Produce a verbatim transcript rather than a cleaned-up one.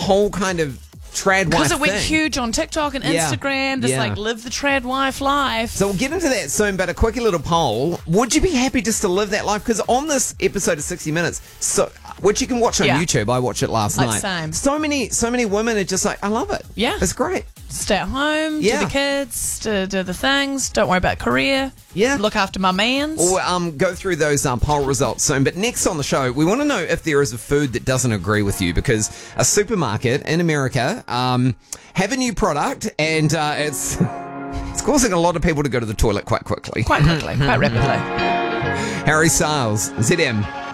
whole kind of trad wife Because it went thing. huge on TikTok and Yeah. Instagram. This Yeah. like live the trad wife life. So we'll get into that soon, but a quickie little poll. Would you be happy just to live that life? Because on this episode of sixty minutes, so which you can watch on Yeah. YouTube, I watched it last Like night. same. So many, so many women are just like, I love it. Yeah. It's great. Stay at home, Yeah. do the kids, do, do the things. Don't worry about career. Yeah. Look after my mans. We'll um, go through those um, poll results soon. But next on the show, we want to know if there is a food that doesn't agree with you, because a supermarket in America um, have a new product, and uh, it's it's causing a lot of people to go to the toilet quite quickly. Quite quickly, quite rapidly. Harry Styles, Z M.